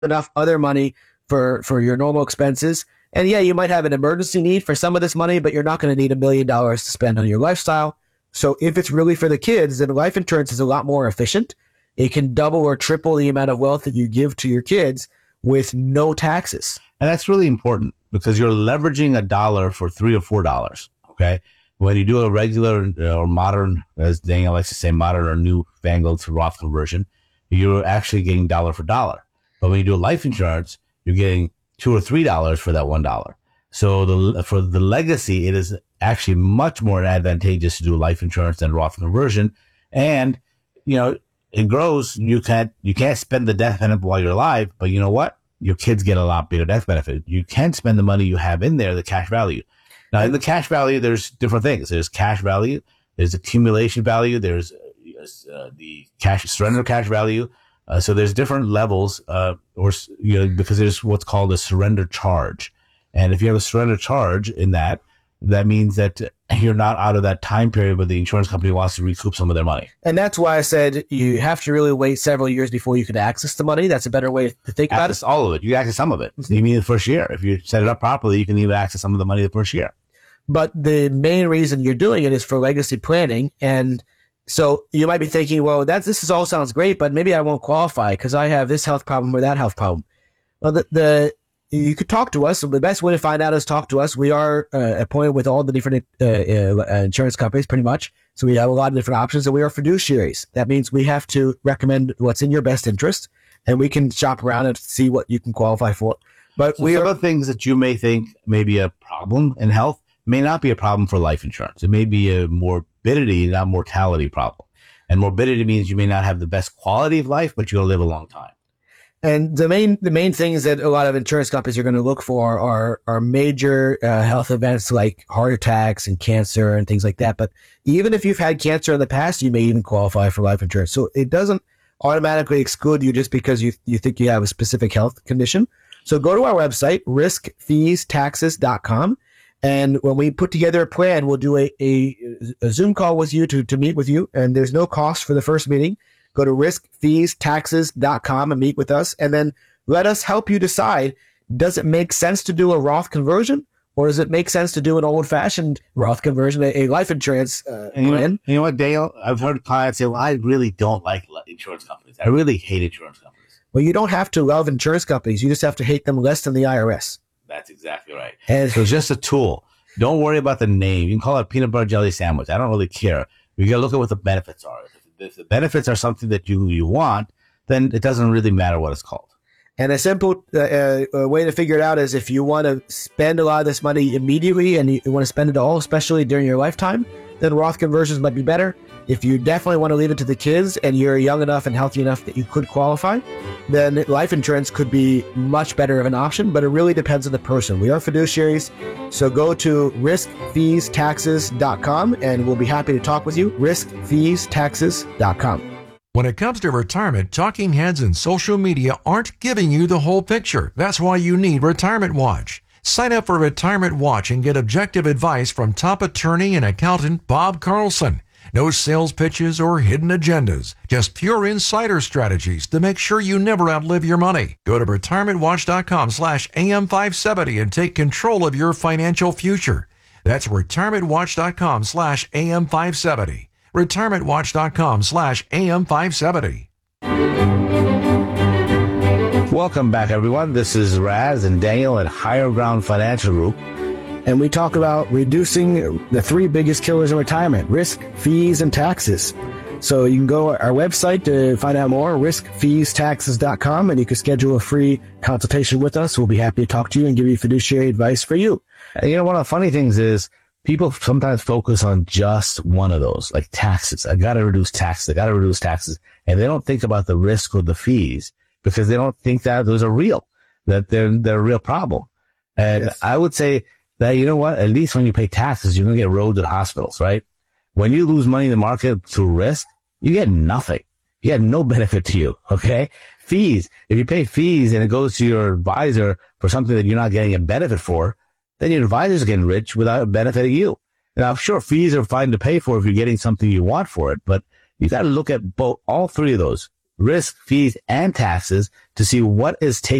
enough other money for your normal expenses. And yeah, you might have an emergency need for some of this money, but you're not going to need $1 million to spend on your lifestyle. So if it's really for the kids, then life insurance is a lot more efficient. It can double or triple the amount of wealth that you give to your kids with no taxes. And that's really important because you're leveraging a dollar for $3 or $4. Okay. When you do a regular or modern, as Daniel likes to say, modern or newfangled Roth conversion, you're actually getting dollar for dollar. But when you do a life insurance, you're getting $2 or $3 for that $1. So for the legacy, it is actually much more advantageous to do life insurance than Roth conversion. And, it grows. You can't spend the death benefit while you're alive, but you know what? Your kids get a lot bigger death benefit. You can spend the money you have in there, the cash value. Now, in the cash value, there's different things. There's cash value. There's accumulation value. There's the surrender cash value. So there's different levels, because there's what's called a surrender charge. And if you have a surrender charge in that means that you're not out of that time period where the insurance company wants to recoup some of their money. And that's why I said you have to really wait several years before you can access the money. That's a better way to think about it. Access all of it. You access some of it. You mean the first year. If you set it up properly, you can even access some of the money the first year. But the main reason you're doing it is for legacy planning. And so you might be thinking, well, this all sounds great, but maybe I won't qualify because I have this health problem or that health problem. Well, you could talk to us. The best way to find out is talk to us. We are appointed with all the different insurance companies, pretty much. So we have a lot of different options, and we are fiduciaries. That means we have to recommend what's in your best interest, and we can shop around and see what you can qualify for. But some of the things that you may think may be a problem in health may not be a problem for life insurance. It may be a morbidity, not mortality problem. And morbidity means you may not have the best quality of life, but you'll live a long time. And the main things that a lot of insurance companies are going to look for are major health events like heart attacks and cancer and things like that. But even if you've had cancer in the past, you may even qualify for life insurance. So it doesn't automatically exclude you just because you think you have a specific health condition. So go to our website, riskfeestaxes.com. And when we put together a plan, we'll do a Zoom call with you to meet with you. And there's no cost for the first meeting. Go to riskfeestaxes.com and meet with us. And then let us help you decide, does it make sense to do a Roth conversion? Or does it make sense to do an old-fashioned Roth conversion, a life insurance plan? You know what, Dale? I've heard clients say, well, I really don't like insurance companies. I really hate insurance companies. Well, you don't have to love insurance companies. You just have to hate them less than the IRS. That's exactly right. And so it's just a tool. Don't worry about the name. You can call it a peanut butter jelly sandwich. I don't really care. You got to look at what the benefits are. If the benefits are something that you want, then it doesn't really matter what it's called. And a simple way to figure it out is if you want to spend a lot of this money immediately and you want to spend it all, especially during your lifetime, then Roth conversions might be better. If you definitely want to leave it to the kids and you're young enough and healthy enough that you could qualify, then life insurance could be much better of an option, but it really depends on the person. We are fiduciaries, so go to riskfeestaxes.com and we'll be happy to talk with you. riskfeestaxes.com. When it comes to retirement, talking heads and social media aren't giving you the whole picture. That's why you need Retirement Watch. Sign up for Retirement Watch and get objective advice from top attorney and accountant Bob Carlson. No sales pitches or hidden agendas, just pure insider strategies to make sure you never outlive your money. Go to retirementwatch.com/AM570 and take control of your financial future. That's retirementwatch.com/AM570. retirementwatch.com/AM570. Welcome back, everyone. This is Raz and Daniel at Higher Ground Financial Group. And we talk about reducing the three biggest killers in retirement: risk, fees, and taxes. So you can go to our website to find out more, riskfeestaxes.com, and you can schedule a free consultation with us. We'll be happy to talk to you and give you fiduciary advice for you. And one of the funny things is people sometimes focus on just one of those, like taxes. I got to reduce taxes. And they don't think about the risk or the fees because they don't think that those are real, that they're a real problem. And yes. I would say that, at least when you pay taxes, you're going to get roads and hospitals, right? When you lose money in the market through risk, you get nothing. You get no benefit to you, okay? Fees. If you pay fees and it goes to your advisor for something that you're not getting a benefit for, then your advisor's getting rich without benefiting you. Now, I'm sure fees are fine to pay for if you're getting something you want for it, but you got to look at all three of those: risk, fees, and taxes to see what is taken